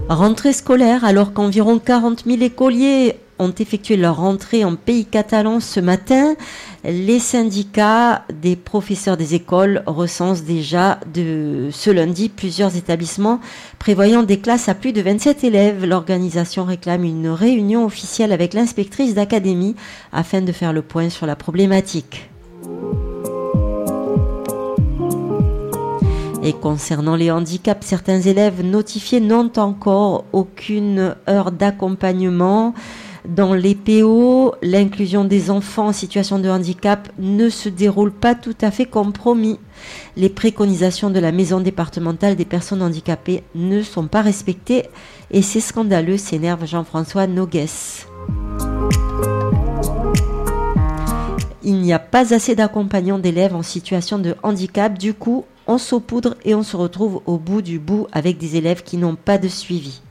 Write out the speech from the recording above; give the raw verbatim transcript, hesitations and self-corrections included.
Rentrée scolaire, alors qu'environ quarante mille écoliers ont effectué leur rentrée en pays catalan ce matin, les syndicats des professeurs des écoles recensent déjà de ce lundi plusieurs établissements prévoyant des classes à plus de vingt-sept élèves. L'organisation réclame une réunion officielle avec l'inspectrice d'académie afin de faire le point sur la problématique. Et concernant les handicaps, certains élèves notifiés n'ont encore aucune heure d'accompagnement. Dans les P O, l'inclusion des enfants en situation de handicap ne se déroule pas tout à fait comme promis. Les préconisations de la maison départementale des personnes handicapées ne sont pas respectées et c'est scandaleux, s'énerve Jean-François Nogues. Il n'y a pas assez d'accompagnants d'élèves en situation de handicap, du coup, on saupoudre et on se retrouve au bout du bout avec des élèves qui n'ont pas de suivi.